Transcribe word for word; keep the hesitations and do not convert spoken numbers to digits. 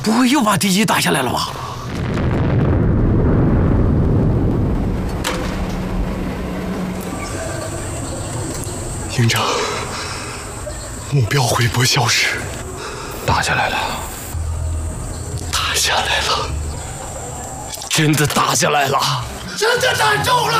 不会又把敌机打下来了吧？ 营长，目标回波消失， 打下来了， 打下来了， 真的打下来了， 真的打中了！